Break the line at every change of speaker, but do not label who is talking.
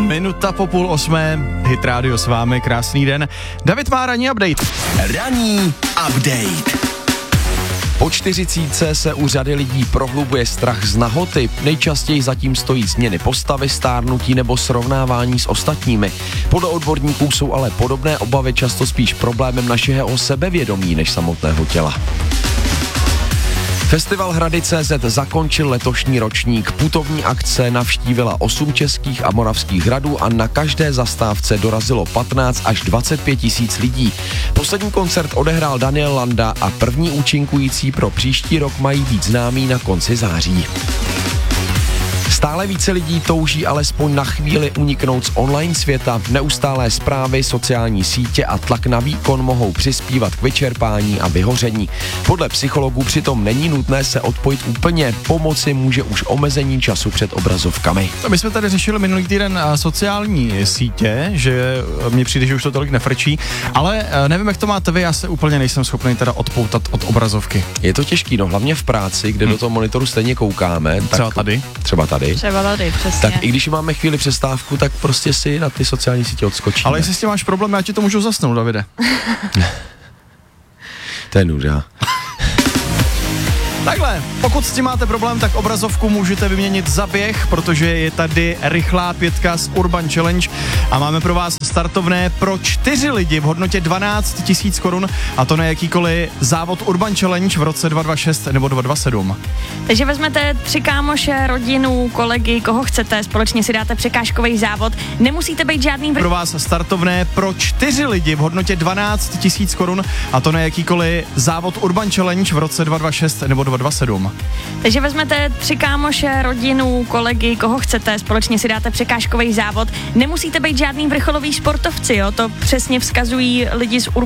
Minuta po 7:30, Hit Radio s vámi, krásný den. David má ranní update.
Ranní update. Po 40 se u řady lidí prohlubuje strach z nahoty. Nejčastěji zatím stojí změny postavy, stárnutí nebo srovnávání s ostatními. Podle odborníků jsou ale podobné obavy často spíš problémem našeho sebevědomí než samotného těla. Festival Hrady.cz zakončil letošní ročník. Putovní akce navštívila 8 českých a moravských hradů a na každé zastávce dorazilo 15 až 25 tisíc lidí. Poslední koncert odehrál Daniel Landa a první účinkující pro příští rok mají být známí na konci září. Stále více lidí touží alespoň na chvíli uniknout z online světa. Neustálé zprávy, sociální sítě a tlak na výkon mohou přispívat k vyčerpání a vyhoření. Podle psychologů přitom není nutné se odpojit úplně. Pomoci může už omezení času před obrazovkami.
My jsme tady řešili minulý týden sociální sítě, že mně přijde, že už to tolik nefrčí, ale nevím, jak to máte vy, já se úplně nejsem schopný teda odpoutat od obrazovky.
Je to těžký, no hlavně v práci, kde do toho monitoru stejně koukáme.
Třeba tady.
Třeba tady,
přesně.
tak i když máme chvíli přestávku, tak prostě si na ty sociální sítě odskočíme.
Ale jestli s tím máš problém, já ti to můžu zasnout, Davide.
To je nuda.
Takhle, pokud s tím máte problém, tak obrazovku můžete vyměnit za běh, protože je tady rychlá 5 z Urban Challenge a máme pro vás startovné pro 4 lidi v hodnotě 12 000 korun a to na jakýkoliv závod Urban Challenge v roce 2026 nebo 2027.
Takže vezmete 3 kámoše, rodinu, kolegy, koho chcete, společně si dáte překážkový závod. Nemusíte být žádný...
Pro vás startovné pro 4 lidi v hodnotě 12 000 korun a to na jakýkoliv závod Urban Challenge v roce 2026 nebo 2027.
Takže vezmete 3 kámoše, rodinu, kolegy, koho chcete, společně si dáte překážkový závod. Nemusíte být žádný vrcholový sportovci, jo? To přesně vzkazují lidi z